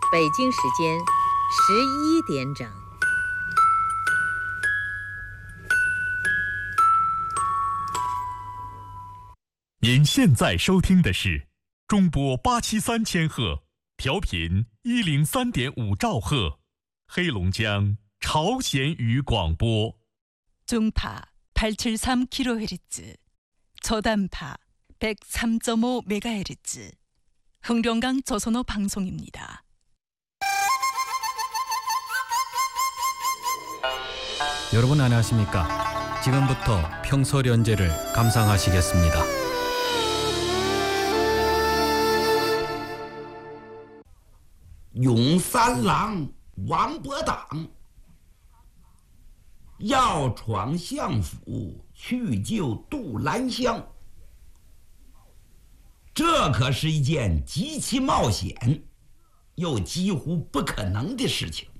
北京时间11点整。 您现在收听的是中波873千赫，调频103.5兆赫，黑龙江朝鲜语广播。 중파 873kHz, 저단파 103.5MHz, 흥룡강 조선어 방송입니다. 여러분 안녕하십니까? 지금부터 평소련제를 감상하시겠습니다. 용산郎王伯党要闯相府去救杜兰香，这可是一件极其冒险又几乎不可能的事情。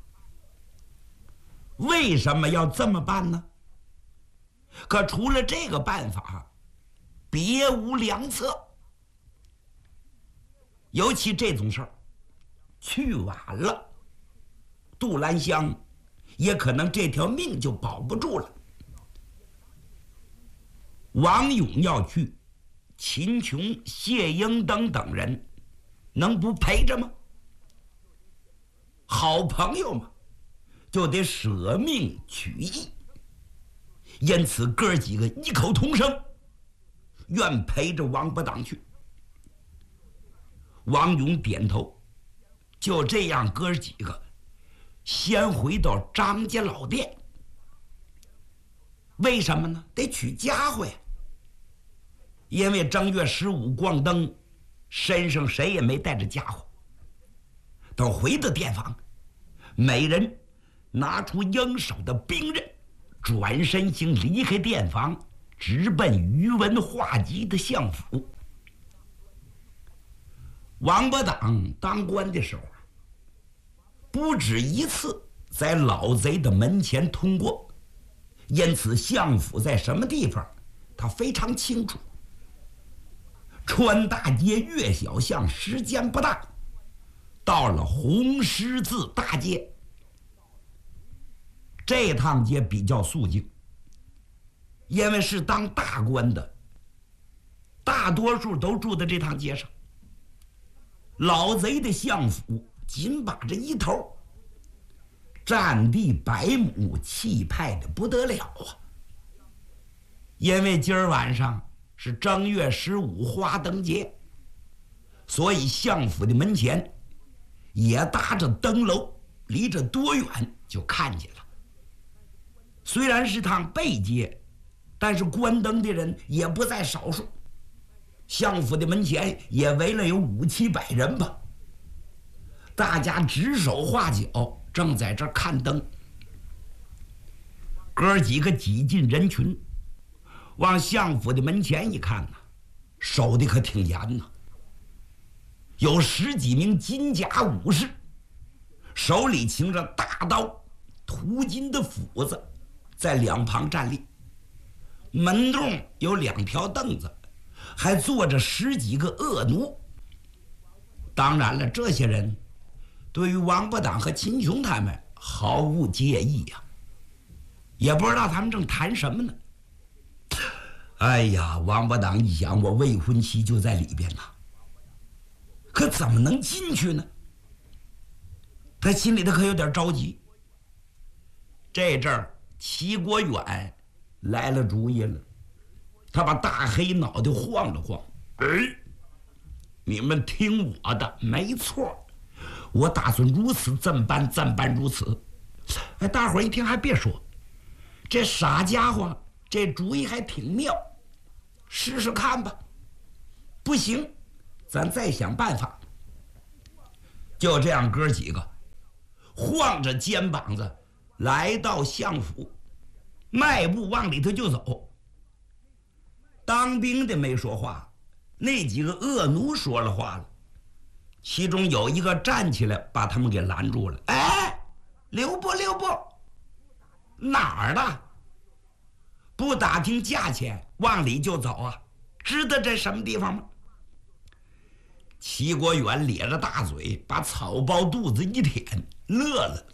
为什么要这么办呢？可除了这个办法，别无良策。尤其这种事儿去晚了，杜兰香也可能这条命就保不住了。王勇要去，秦琼、谢英登等人能不陪着吗？好朋友嘛，就得舍命取义。因此哥几个异口同声，愿陪着王伯党去。王勇点头，就这样哥几个先回到张家老店。为什么呢？得取家伙呀。因为正月15逛灯，身上谁也没带着家伙。等回到店房，每人拿出应手的兵刃，转身行离开店房，直奔宇文化及的相府。王伯党当官的时候不止一次在老贼的门前通过，因此相府在什么地方他非常清楚。穿大街越小巷时间不大，到了红十字大街，这趟街比较肃静，因为是当大官的大多数都住在这趟街上。老贼的相府紧把着一头，占地100亩，气派的不得了啊。因为今儿晚上是正月15花灯节，所以相府的门前也搭着灯楼，离着多远就看见了。虽然是趟背街，但是关灯的人也不在少数。相府的门前也围了有500-700人吧，大家指手画脚，正在这儿看灯。哥几个挤进人群，往相府的门前一看呢，守的可挺严呐。有10几名金甲武士，手里擎着大刀、涂金的斧子，在两旁站立。门洞有2条凳子，还坐着10几个恶奴。当然了，这些人对于王伯党和秦琼他们毫无介意呀，也不知道他们正谈什么呢。哎呀，王伯党一想，我未婚妻就在里边呢，可怎么能进去呢？他心里头可有点着急。这阵儿齐国远来了主意了，他把大黑脑袋晃了晃。哎，你们听我的，没错，我打算如此这么办，暂办如此。哎，大伙儿一听还别说，这傻家伙这主意还挺妙，试试看吧。不行，咱再想办法。就这样，哥几个晃着肩膀子来到相府，迈步往里头就走。当兵的没说话，那几个恶奴说了话了。其中有一个站起来把他们给拦住了。哎，留步，哪儿的？不打听价钱往里就走啊？知道这什么地方吗？ 齐国远咧着大嘴，把草包肚子一舔，乐了。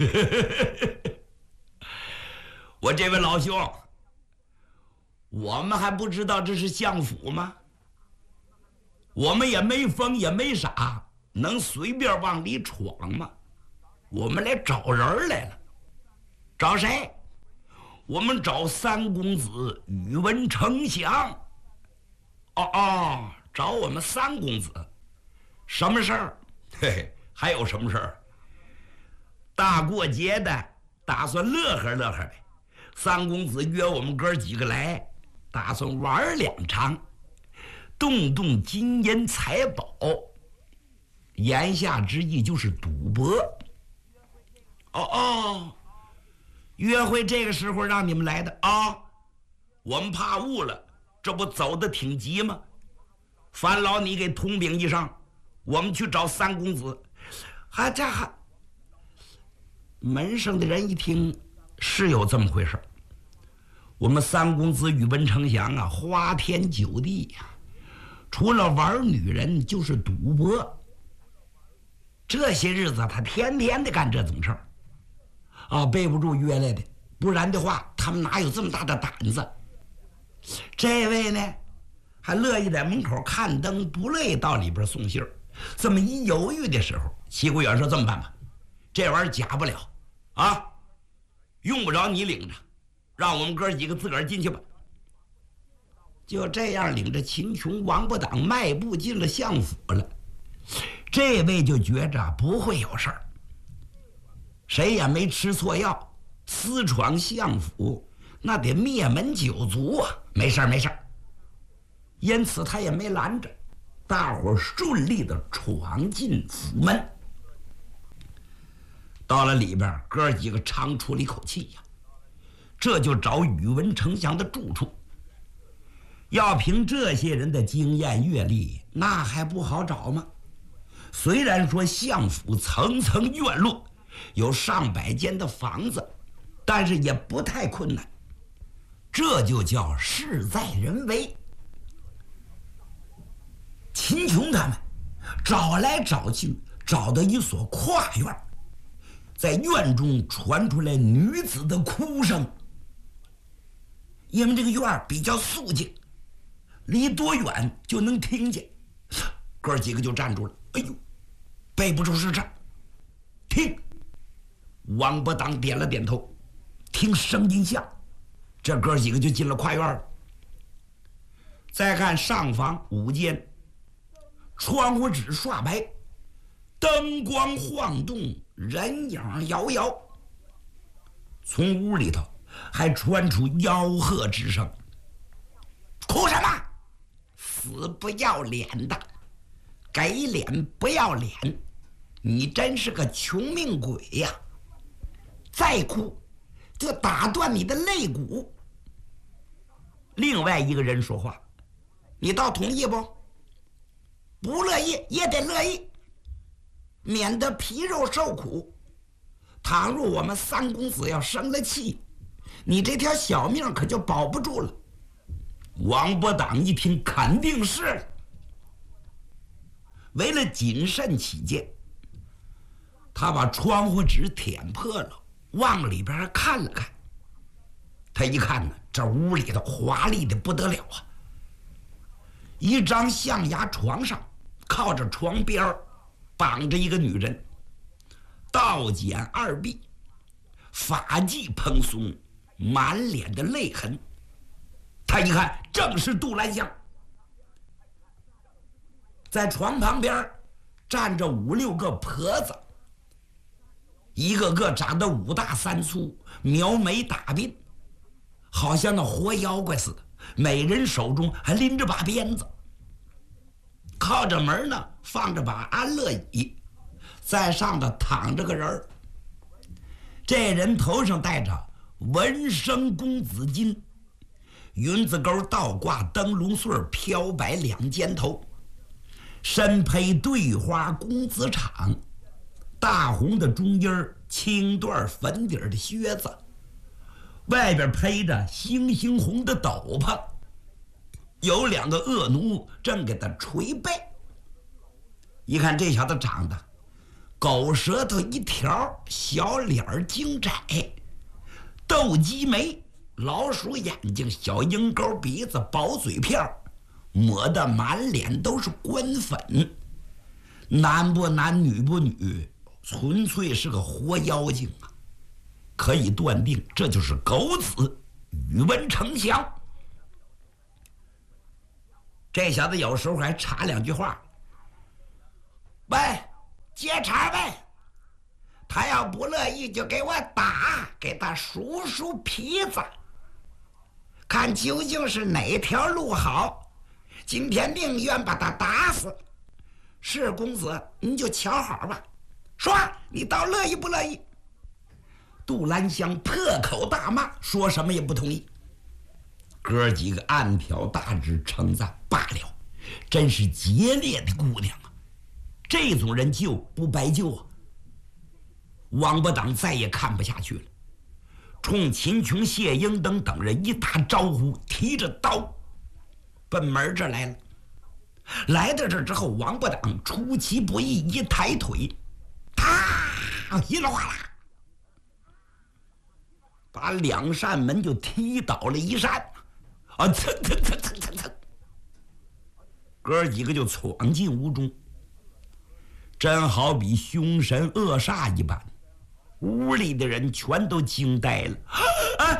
我这位老兄，我们还不知道这是相府吗？我们也没疯也没傻，能随便往里闯吗？我们来找人来了。找谁？我们找三公子宇文丞相。哦，找我们三公子，什么事儿？嘿嘿，还有什么事儿？大过节的，打算乐呵乐呵呗。三公子约我们哥几个来，打算玩2场，动动金银财宝。言下之意就是赌博。约会这个时候让你们来的啊？我们怕误了，这不走得挺急吗？樊老，你给通禀一声，我们去找三公子。门上的人一听是有这么回事，我们三公子宇文丞相啊，花天酒地呀，除了玩女人就是赌博。这些日子他天天的干这种事儿啊，背不住约来的，不然的话他们哪有这么大的胆子？这位呢还乐意在门口看灯，不乐意到里边送信儿。这么一犹豫的时候，齐国远说：“这么办吧，这玩意儿假不了啊，用不着你领着，让我们哥几个自个儿进去吧。”就这样领着秦琼、王八党迈步进了相府了。这位就觉着不会有事儿，谁也没吃错药，私闯相府那得灭门九族啊！没事儿没事儿，因此他也没拦着，大伙儿顺利的闯进府门。到了里边，哥几个长出了一口气呀，这就找宇文丞相的住处。要凭这些人的经验阅历，那还不好找吗？虽然说相府层层院落，有上百间的房子，但是也不太困难。这就叫事在人为。秦琼他们找来找去，找到一所跨院，在院中传出来女子的哭声。因为这个院比较肃静，离多远就能听见。哥几个就站住了。哎呦，背不住是这儿。听，王八党点了点头，听声音像。这哥几个就进了跨院了。再看上房5间，窗户纸刷白，灯光晃动，人影摇摇。从屋里头还传出吆喝之声：“哭什么？死不要脸的，给脸不要脸，你真是个穷命鬼呀！再哭就打断你的肋骨。”另外一个人说话：“你倒同意不？不乐意也得乐意，免得皮肉受苦。倘若我们三公子要生了气，你这条小命可就保不住了。”王八党一听，肯定是了。为了谨慎起见，他把窗户纸舔破了，往里边看了看。他一看呢，这屋里头华丽的不得了啊！一张象牙床上，靠着床边绑着一个女人，倒剪2臂，发髻蓬松，满脸的泪痕。他一看，正是杜兰香。在床旁边站着5、6个婆子，一个个长得5大3粗，描眉打鬓，好像那活妖怪似的，每人手中还拎着把鞭子。靠着门呢放着把安乐椅，在上头躺着个人。这人头上戴着文生公子巾，云子钩倒挂灯笼穗飘摆2肩头，身披对花公子氅，大红的中衣儿，青缎粉底的靴子，外边披着猩猩红的斗篷，有2个恶奴正给他捶背。 一看这小子长得狗舌头一条，小脸精窄，斗鸡眉，老鼠眼睛，小鹰钩鼻子，薄嘴片，抹得满脸都是官粉，男不男女不女，纯粹是个活妖精啊！可以断定这就是狗子宇文丞相。这小子有时候还插两句话，喂，接茬呗，他要不乐意就给我打，给他数数皮子，看究竟是哪条路好，今天宁愿把他打死。是公子，您就瞧好吧，说你倒乐意不乐意？杜兰香破口大骂，说什么也不同意。哥几个暗挑大指称赞，罢了，真是洁烈的姑娘啊，这种人救不白救啊。王八党再也看不下去了，冲秦琼、谢英等人一打招呼，提着刀奔门这来了。来到这之后，王八党出其不意，一抬腿，啪，稀里哗啦，把两扇门就踢倒了一扇，啊，蹭蹭蹭蹭蹭蹭，哥几个就闯进屋中，真好比凶神恶煞一般。屋里的人全都惊呆了。啊！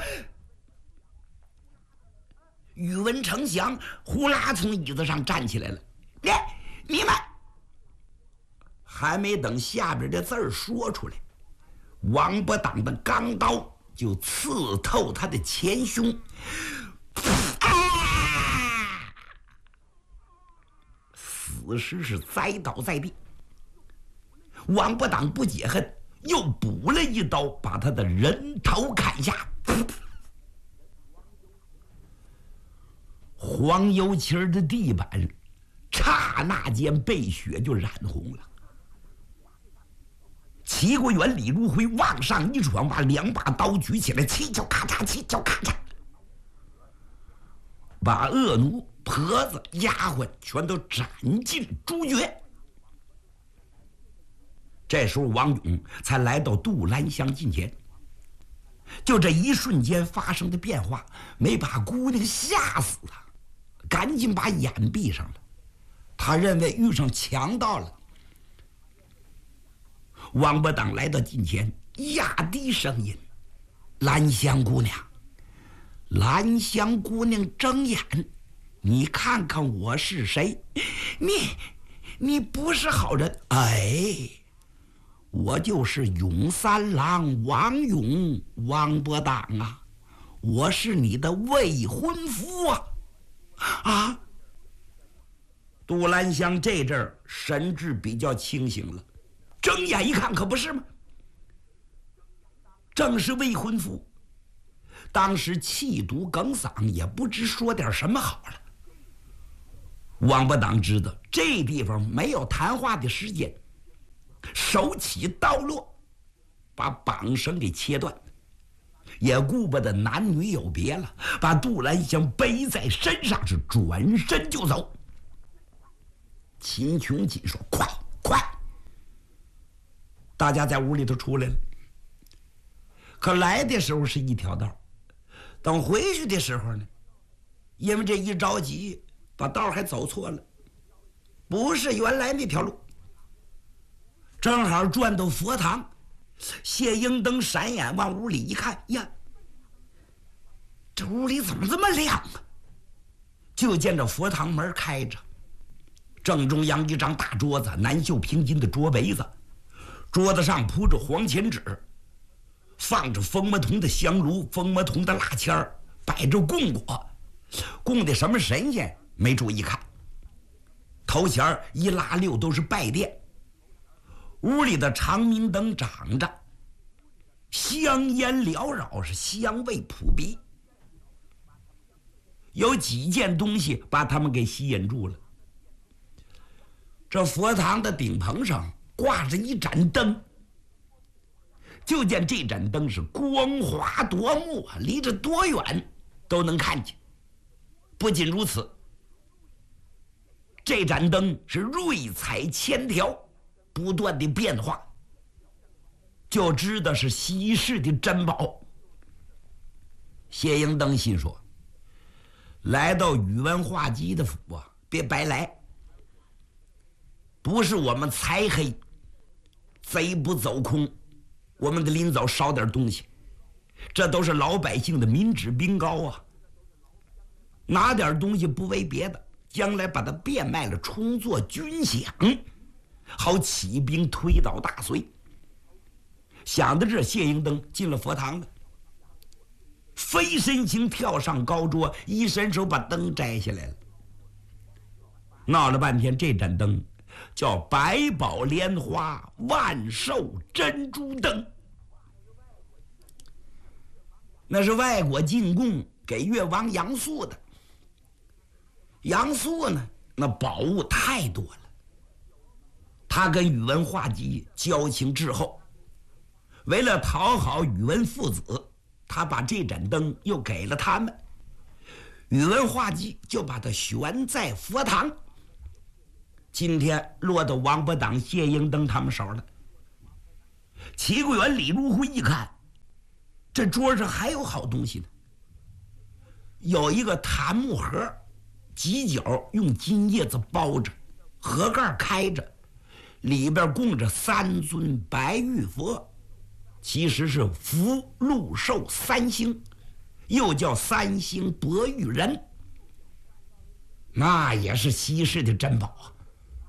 宇文丞相呼啦从椅子上站起来了，你们还没等下边的字儿说出来，王八党的钢刀就刺透他的前胸，死尸是栽倒在地。王八党不解恨，又补了一刀，把他的人头砍下。黄油漆的地板刹那间被血就染红了。齐国元、李如辉往上一闯，把两把刀举起来，七脚咔嚓，七脚咔嚓，把恶奴、婆子、丫鬟全都斩尽诛绝。这时候王勇才来到杜兰香近前，就这一瞬间发生的变化，没把姑娘吓死啊，赶紧把眼闭上了。他认为遇上强盗了。王八党来到近前，压低声音：“兰香姑娘，兰香姑娘，睁眼，你看看我是谁？你不是好人。哎，我就是永三郎王勇，王八党啊，我是你的未婚夫啊！”啊！杜兰香这阵儿神志比较清醒了，睁眼一看，可不是吗？正是未婚夫。当时气堵哽嗓，也不知说点什么好了。王八党知道这地方没有谈话的时间，手起刀落，把绑绳给切断，也顾不得男女有别了，把杜兰香背在身上，是转身就走。秦琼锦说：“快快！”大家在屋里头出来了。可来的时候是一条道，等回去的时候呢，因为这一着急，把道还走错了，不是原来那条路。正好转到佛堂，谢英登闪眼往屋里一看，呀，这屋里怎么这么亮啊？就见着佛堂门开着，正中央一张大桌子，南绣平金的桌杯子，桌子上铺着黄钱纸，放着蜂魔铜的香炉、蜂魔铜的蜡签儿，摆着供果，供的什么神仙没注意看。头前一拉六都是拜殿，屋里的长明灯长着，香烟缭绕，是香味扑鼻。有几件东西把他们给吸引住了。这佛堂的顶棚上挂着一盏灯，就见这盏灯是光华夺目，离着多远都能看见。不仅如此， 这盏灯是瑞彩千条，不断的变化，就知道是稀世的珍宝。谢英登心说，来到宇文化及的府啊，别白来。不是我们财黑，贼不走空，我们得临早烧点东西，这都是老百姓的民脂兵膏啊。拿点东西不为别的，将来把它变卖了，充作军饷，好起兵推倒大隋。想到这，谢英登进了佛堂了，飞身行跳上高桌，一伸手把灯摘下来了。闹了半天，这盏灯叫百宝莲花万寿珍珠灯，那是外国进贡给越王杨素的。杨素呢，那宝物太多了，他跟宇文化及交情至厚，为了讨好宇文父子，他把这盏灯又给了他们。宇文化及就把它悬在佛堂，今天落到王八党谢英登他们手了。齐国元、李如辉一看，这桌上还有好东西呢，有一个檀木盒，犄角用金叶子包着，盒盖开着，里边供着3尊白玉佛，其实是福禄寿3星，又叫3星博玉人，那也是稀世的珍宝啊。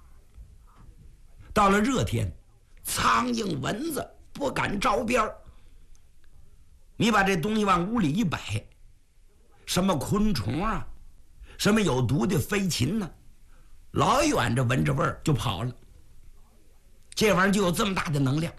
到了热天，苍蝇蚊子不敢招边，你把这东西往屋里一摆，什么昆虫啊，什么有毒的飞禽呢，老远着闻着味儿就跑了。这玩意儿就有这么大的能量，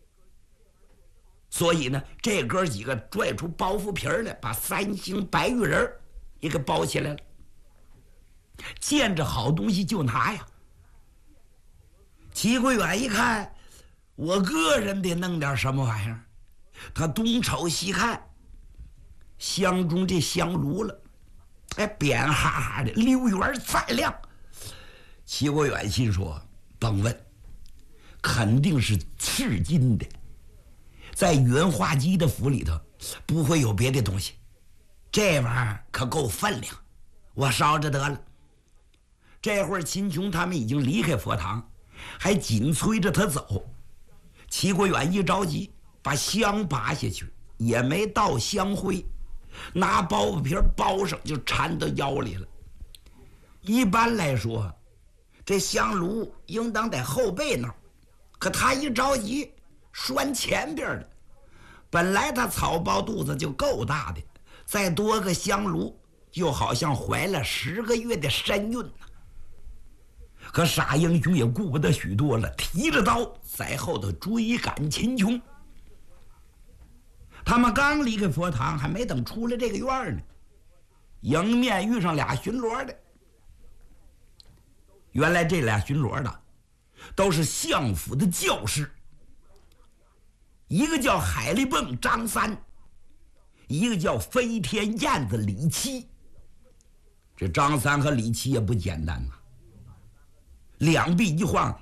所以呢，这哥几个拽出包袱皮来，把3星白玉人也给包起来了。见着好东西就拿呀。齐国远一看，我个人得弄点什么玩意儿，他东瞅西看，箱中这香炉了，扁哈哈的，6元再亮。齐国远心说，甭问，肯定是赤金的，在宇文化及的府里头不会有别的东西，这玩意儿可够分量，我烧着得了。这会儿秦琼他们已经离开佛堂，还紧催着他走。齐国远一着急，把香拔下去，也没倒香灰，拿包袱皮包上，就缠到腰里了。一般来说，这香炉应当在后背那儿，可他一着急拴前边的，本来他草包肚子就够大的，再多个香炉，就好像怀了10个月的身孕呢。可傻英雄也顾不得许多了，提着刀在后头追赶秦琼。他们刚离开佛堂，还没等出来这个院呢，迎面遇上俩巡逻的。原来这俩巡逻的都是相府的教师，一个叫海力蹦张三，一个叫飞天燕子李七。这张三和李七也不简单呐，两臂一晃，